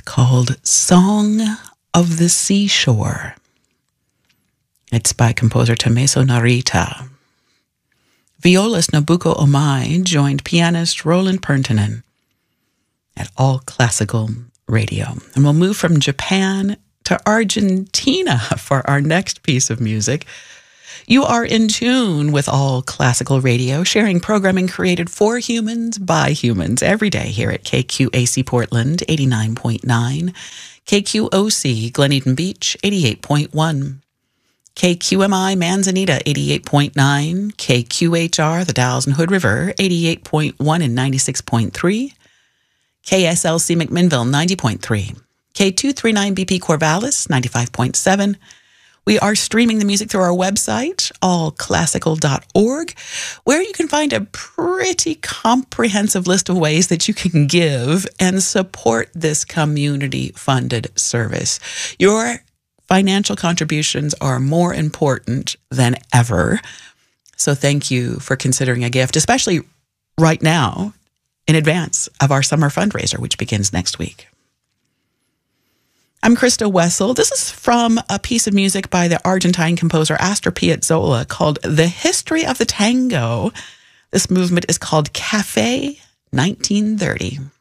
called Song of the Seashore. It's by composer Tommaso Narita. Violist Nobuko Omai joined pianist Roland Perntinen at All Classical Radio. And we'll move from Japan to Argentina for our next piece of music. You are in tune with All Classical Radio, sharing programming created for humans by humans every day here at KQAC Portland 89.9, KQOC Glen Eden Beach 88.1, KQMI Manzanita 88.9, KQHR the Dalles and Hood River 88.1 and 96.3, KSLC McMinnville 90.3, K239BP Corvallis 95.7. We are streaming the music through our website, allclassical.org, where you can find a pretty comprehensive list of ways that you can give and support this community-funded service. Your financial contributions are more important than ever. So thank you for considering a gift, especially right now in advance of our summer fundraiser, which begins next week. I'm Krista Wessel. This is from a piece of music by the Argentine composer Astor Piazzolla called The History of the Tango. This movement is called Café 1930.